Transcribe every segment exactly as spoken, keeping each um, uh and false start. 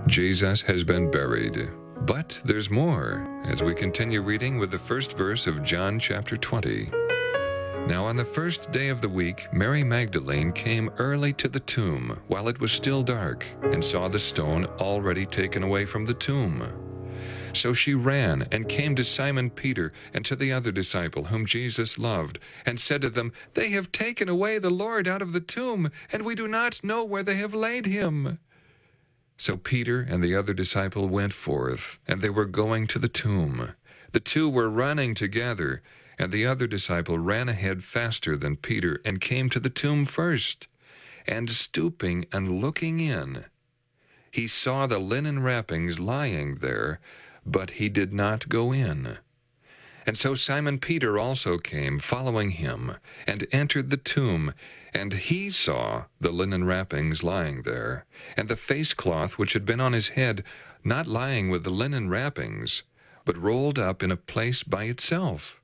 Jesus has been buried. But there's more as we continue reading with the first verse of John chapter twenty. Now on the first day of the week, Mary Magdalene came early to the tomb while it was still dark, and saw the stone already taken away from the tomb. So she ran and came to Simon Peter and to the other disciple whom Jesus loved, and said to them, "They have taken away the Lord out of the tomb, and we do not know where they have laid him." So Peter and the other disciple went forth, and they were going to the tomb. The two were running together, and the other disciple ran ahead faster than Peter, and came to the tomb first. And stooping and looking in, he saw the linen wrappings lying there, but he did not go in. And so Simon Peter also came, following him, and entered the tomb, and he saw the linen wrappings lying there, and the face cloth which had been on his head, not lying with the linen wrappings, but rolled up in a place by itself.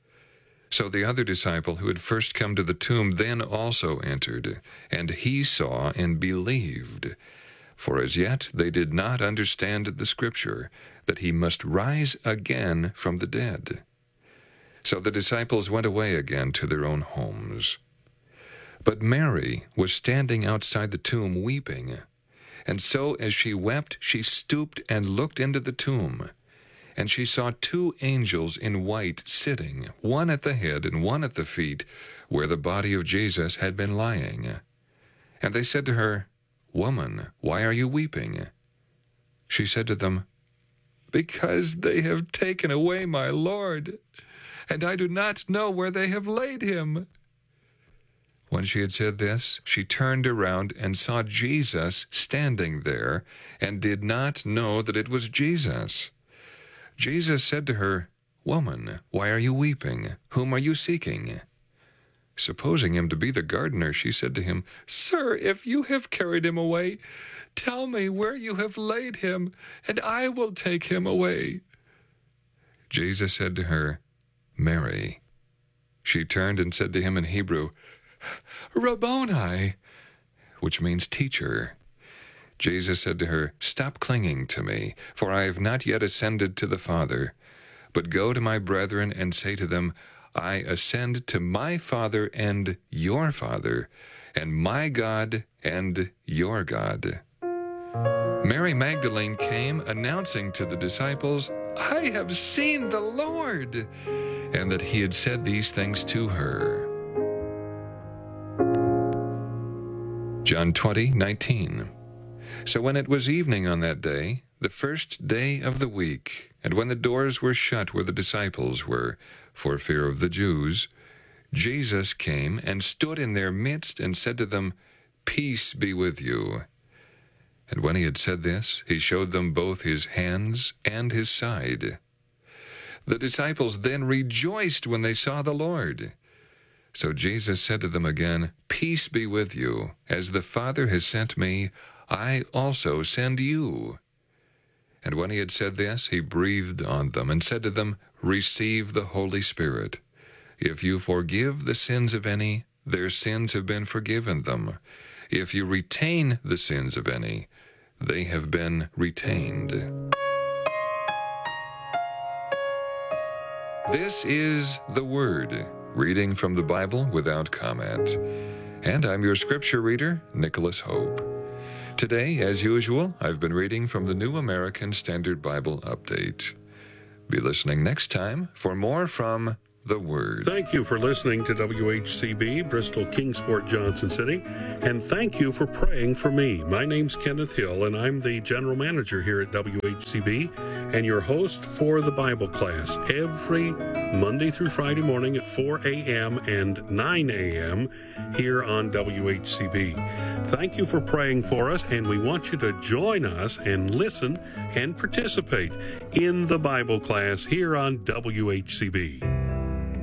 So the other disciple who had first come to the tomb then also entered, and he saw and believed. For as yet they did not understand the scripture, that he must rise again from the dead. So the disciples went away again to their own homes. But Mary was standing outside the tomb weeping. And so as she wept, she stooped and looked into the tomb. And she saw two angels in white sitting, one at the head and one at the feet, where the body of Jesus had been lying. And they said to her, "Woman, why are you weeping?" She said to them, "Because they have taken away my Lord, and I do not know where they have laid him." When she had said this, she turned around and saw Jesus standing there, and did not know that it was Jesus. Jesus said to her, "Woman, why are you weeping? Whom are you seeking?" Supposing him to be the gardener, she said to him, "Sir, if you have carried him away, tell me where you have laid him, and I will take him away." Jesus said to her, "Mary." She turned and said to him in Hebrew, "Rabboni," which means teacher. Jesus said to her, "Stop clinging to me, for I have not yet ascended to the Father. But go to my brethren and say to them, I ascend to my Father and your Father, and my God and your God." Mary Magdalene came, announcing to the disciples, "I have seen the Lord," and that he had said these things to her. John twenty nineteen. So when it was evening on that day, the first day of the week, and when the doors were shut where the disciples were, for fear of the Jews, Jesus came and stood in their midst and said to them, "Peace be with you." And when he had said this, he showed them both his hands and his side. The disciples then rejoiced when they saw the Lord. So Jesus said to them again, "Peace be with you. As the Father has sent me, I also send you." And when he had said this, he breathed on them and said to them, "Receive the Holy Spirit. If you forgive the sins of any, their sins have been forgiven them. If you retain the sins of any, they have been retained." This is the Word, reading from the Bible without comment. And I'm your scripture reader, Nicholas Hope. Today, as usual, I've been reading from the New American Standard Bible Update. Be listening next time for more from the Word. Thank you for listening to W H C B, Bristol Kingsport, Johnson City, and thank you for praying for me. My name's Kenneth Hill, and I'm the General Manager here at W H C B, and your host for the Bible class every Monday through Friday morning at four a.m. and nine a.m. here on W H C B. Thank you for praying for us, and we want you to join us and listen and participate in the Bible class here on W H C B.